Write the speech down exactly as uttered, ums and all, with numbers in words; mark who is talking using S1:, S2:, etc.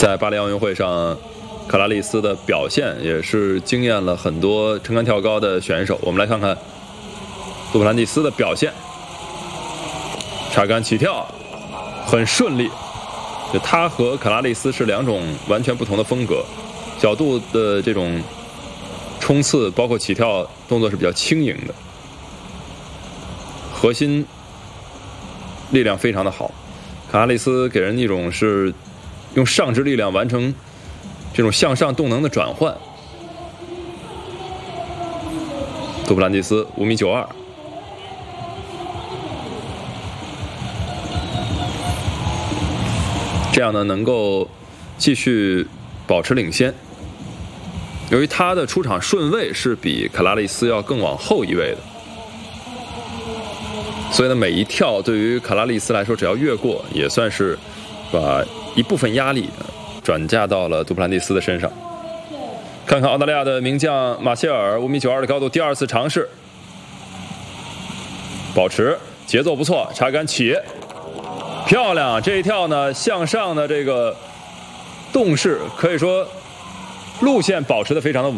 S1: 在巴黎奥运会上，克拉丽丝的表现也是惊艳了很多撑杆跳高的选手。我们来看看杜普兰蒂斯的表现，插杆起跳很顺利。就他和克拉丽丝是两种完全不同的风格，角度的这种冲刺，包括起跳动作是比较轻盈的，核心力量非常的好。克拉丽丝给人一种是用上肢力量完成这种向上动能的转换。杜普兰蒂斯五米九二，这样呢能够继续保持领先。由于他的出场顺位是比克拉丽丝要更往后一位的，所以呢每一跳对于克拉丽丝来说，只要越过，也算是把一部分压力转嫁到了杜普兰蒂斯的身上。看看澳大利亚的名将马歇尔五米九二的高度，第二次尝试，保持节奏不错，插杆起，漂亮！这一跳呢，向上的这个动势可以说路线保持的非常的稳。